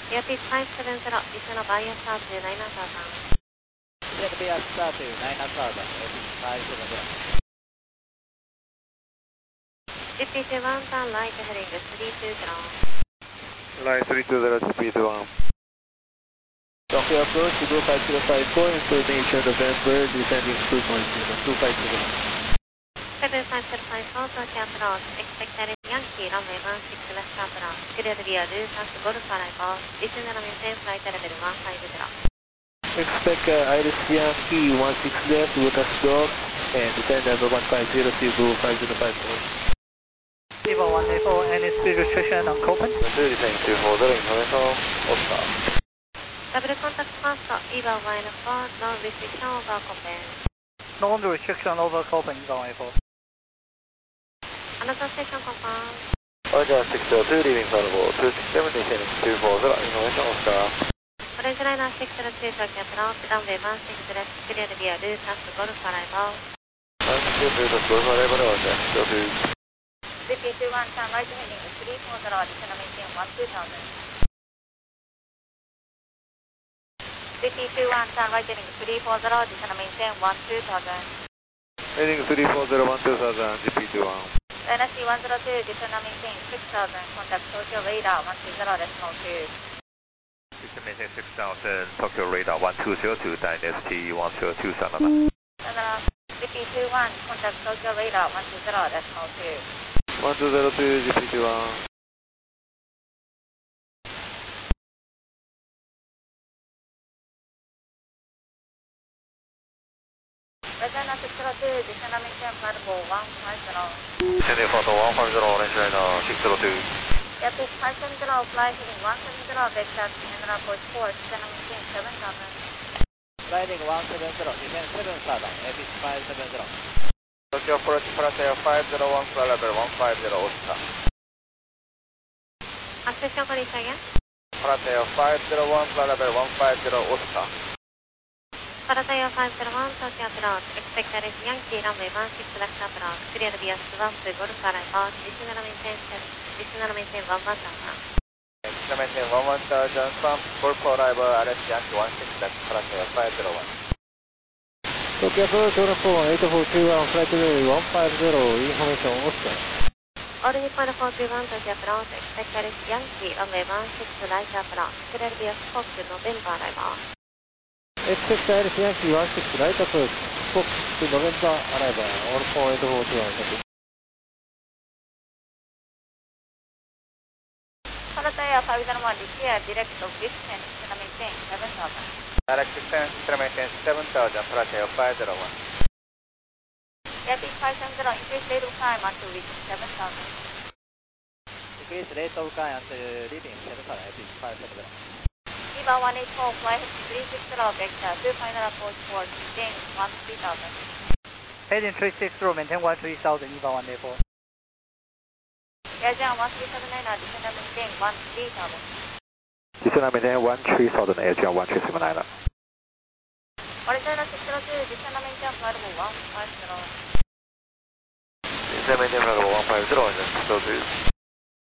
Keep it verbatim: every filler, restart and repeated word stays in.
エアピースごーななゼロ、実際のバイアスタートきゅうななサーザン。 バイアスタートきゅうななサーザン、エアピースごーななゼロ。 ジーピーツーワン ターンライトヘディングさんにーにーゼロ。 Line three two zero, G P two one. Tokyo approach two five zero five four, information November, descending two five zero, two five zero. seven five zero five four, Tokyo approach, expected Yankee, runway one six left approach, clear via Lucas Golf arrival, descend and maintain flight level one five zero. Expect uh, Iris Yankee one six left, Lucas Golf, and descend number one five zero two five zero five four. Viva one eight four, any speed restriction on Copen? Descending two four zero, information, Oscar. Double contact fast, Viva one eight four, no restriction over Copen. No restriction over Copen, Viva one eight four. Another station confirmed. Roger six zero two, leaving Bravo two six seven, descending two four zero, information, Oscar. Orange liner six zero two, Tokyo approach, runway one six left, clear via Lucas Golf arrival. one six Lucas Golf arrival, Roger six zero two. G P two one, turn right heading three four zero, descend and maintain one two thousand. G P two one, turn right heading three four zero, descend and maintain one two thousand. Heading three four zero one two thousand, G P two one. Liner C one zero two, descend and maintain six thousand, contact Tokyo radar one two zero, decimal two. Descend maintain six thousand, Tokyo radar one two zero two, Dynasty one zero two, Sanada. Sanada, G P two one, contact Tokyo radar one two zero, decimal two. one two zero two, G P two one. Regina six zero two, descend and maintain flight level one five zero. Descending flight one five zero, Orange liner six zero two. Airfield five seven zero, fly heading one seven zero, vector General approach four, descend and maintain seven thousand. Flying one seven zero, descend seven thousand, Airfield five seven zero. Tokyo approach Parasail five zero one, flight level one five zero, Oscar. Accession condition again. Parasail five zero one, flight level one five zero, Oscar. Parasail five zero one, Tokyo approach, expected Yankee, runway one six left approach, clear via Swamp Golf arrival, descend and maintain descend and maintain one one thousand. Descend and maintain one one thousand, Swamp Golf arrival, Alex Yankee one six left, Parasail five zero one. Tokyo approach order four eight four two one, flight level one five zero, information Oscar. All Nippon four two one, Tokyo approach, expected Yankee, runway one six right approach, clear via Fox November arrival. Expect Iris Yankee one six right approach, Fox November arrival, all four eight four two one, copy. Parasail five zero one, declare direct of distance, descend and maintain seven thousand. Direct descent, descend and maintain seven thousand, Parasail five zero one. Airfield five seven zero, increase rate of climb until reaching seven thousand. Increase rate of climb until reaching seven thousand, Airfield five seven zero. Viva one eight four, fly heading three six zero, vector two final approach four, maintain one three thousand. Heading three six zero, maintain one three thousand, Viva one eight four. Airjan one three seven nine, descend and maintain one three thousand. Descend and maintain one three thousand, Airjan one three seven nine. Orange six zero two, descend and maintain flight level one five zero. Descend and maintain flight level one five zero, Orange six zero two.